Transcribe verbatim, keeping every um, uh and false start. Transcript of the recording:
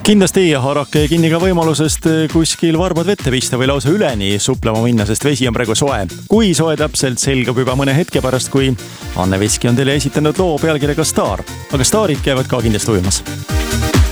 Kindlasti haarake kinni ka võimalusest kuskil varbad vette pista või lausa üleni suplema minna, sest vesi on praegu soe. Kui soe täpselt selgub juba mõne hetke pärast, kui Anne Veski on teile esitanud loo pealkirjaga Staar. Aga staarid käivad ka kindlasti ujumas.